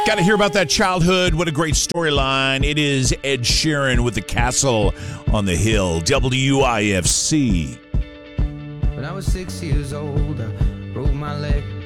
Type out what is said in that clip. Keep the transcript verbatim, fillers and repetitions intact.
Got to hear about that childhood. What a great storyline. It is Ed Sheeran with The Castle on the Hill. W I F C. When I was six years old, I broke my leg.